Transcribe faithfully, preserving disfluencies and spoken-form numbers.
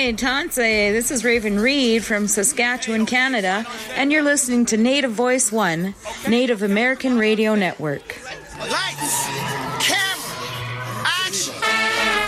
Hi, Tanse. This is Raven Reed from Saskatchewan, Canada, and you're listening to Native Voice One, Native American Radio Network. Lights, camera.